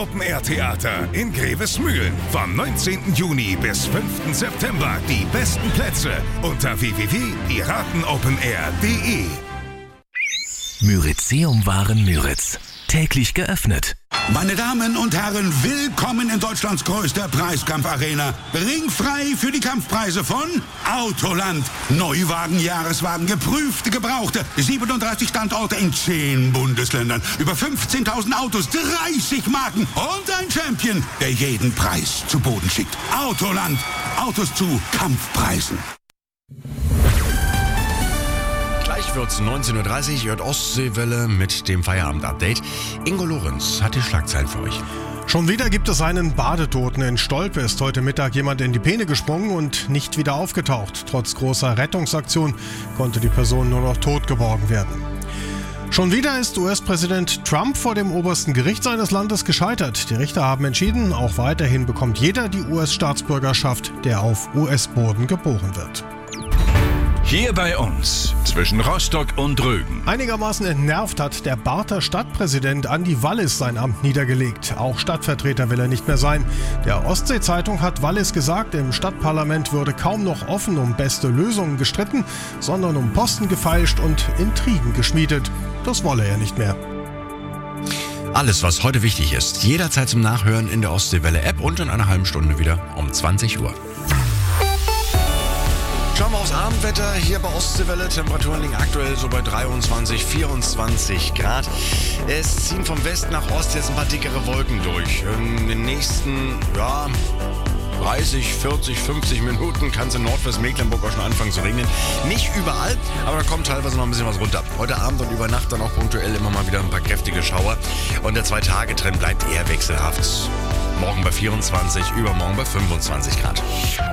Open-Air-Theater in Grevesmühlen. Vom 19. Juni bis 5. September die besten Plätze unter www.piratenopenair.de. Myrizeum-Waren Müritz. Täglich geöffnet. Meine Damen und Herren, willkommen in Deutschlands größter Preiskampfarena. Ringfrei für die Kampfpreise von Autoland. Neuwagen, Jahreswagen, geprüfte, gebrauchte. 37 Standorte in 10 Bundesländern. Über 15.000 Autos, 30 Marken und ein Champion, der jeden Preis zu Boden schickt. Autoland. Autos zu Kampfpreisen. Gleich wird's 19.30 Uhr, hört Ostseewelle mit dem Feierabend-Update. Ingo Lorenz hat die Schlagzeilen für euch. Schon wieder gibt es einen Badetoten. In Stolpe ist heute Mittag jemand in die Peene gesprungen und nicht wieder aufgetaucht. Trotz großer Rettungsaktion konnte die Person nur noch tot geborgen werden. Schon wieder ist US-Präsident Trump vor dem obersten Gericht seines Landes gescheitert. Die Richter haben entschieden, auch weiterhin bekommt jeder die US-Staatsbürgerschaft, der auf US-Boden geboren wird. Hier bei uns, zwischen Rostock und Rügen. Einigermaßen entnervt hat der Barther Stadtpräsident Andi Wallis sein Amt niedergelegt. Auch Stadtvertreter will er nicht mehr sein. Der Ostsee-Zeitung hat Wallis gesagt, im Stadtparlament würde kaum noch offen um beste Lösungen gestritten, sondern um Posten gefeilscht und Intrigen geschmiedet. Das wolle er nicht mehr. Alles, was heute wichtig ist, jederzeit zum Nachhören in der Ostseewelle-App und in einer halben Stunde wieder um 20 Uhr. Schauen wir aufs Abendwetter hier bei Ostseewelle. Temperaturen liegen aktuell so bei 23, 24 Grad. Es ziehen vom Westen nach Ost jetzt ein paar dickere Wolken durch. In den nächsten 30, 40, 50 Minuten kann es in Nordwestmecklenburg auch schon anfangen zu regnen. Nicht überall, aber da kommt teilweise noch ein bisschen was runter. Heute Abend und über Nacht dann auch punktuell immer mal wieder ein paar kräftige Schauer. Und der 2-Tage-Trend bleibt eher wechselhaft. Morgen bei 24, übermorgen bei 25 Grad.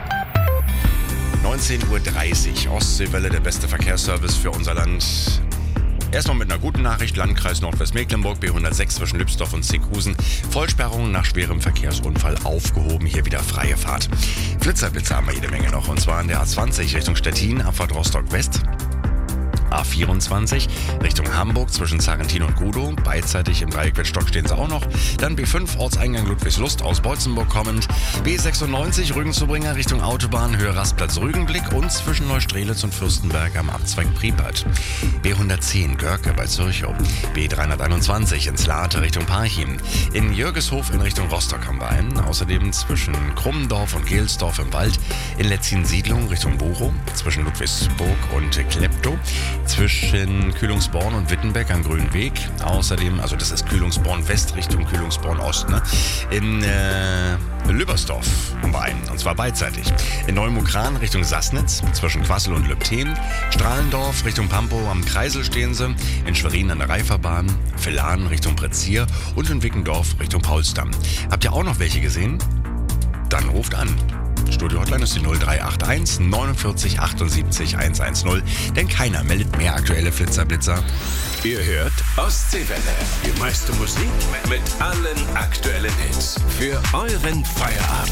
19.30 Uhr, Ostseewelle, der beste Verkehrsservice für unser Land. Erstmal mit einer guten Nachricht, Landkreis Nordwestmecklenburg, B106 zwischen Lübsdorf und Seekhusen. Vollsperrung nach schwerem Verkehrsunfall aufgehoben, hier wieder freie Fahrt. Blitzerblitze haben wir jede Menge noch, und zwar an der A20 Richtung Stettin, Abfahrt Rostock West. A24 Richtung Hamburg zwischen Sarrentin und Gudow. Beidseitig im Dreieck Wettstock stehen sie auch noch. Dann B5 Ortseingang Ludwigslust aus Beutzenburg kommend. B96 Rügen-Zubringer Richtung Autobahn Höhe Rastplatz Rügenblick und zwischen Neustrelitz und Fürstenberg am Abzweig Priepert. B110 Görke bei Zürchow. B321 ins Laate Richtung Parchim. In Jürgeshof in Richtung Rostock haben wir einen. Außerdem zwischen Krummendorf und Gelsdorf im Wald. In Letzin-Siedlung Richtung Bochum. Zwischen Ludwigsburg und Kleptow. Zwischen Kühlungsborn und Wittenberg am Grünen Weg. Außerdem, also das ist Kühlungsborn West Richtung Kühlungsborn Ost, ne? In Lübbersdorf haben wir einen, und zwar beidseitig. In Neumukran Richtung Sassnitz, zwischen Quassel und Lübten. Strahlendorf Richtung Pampow am Kreisel stehen sie. In Schwerin an der Reiferbahn. Villan Richtung Pretzier und in Wickendorf Richtung Paulsdamm. Habt ihr auch noch welche gesehen? Dann ruft an. Studio-Hotline ist die 0381 49 78 110, denn keiner meldet mehr aktuelle Flitzer-Blitzer. Ihr hört Ostseewelle. Die meiste Musik mit allen aktuellen Hits. Für euren Feierabend.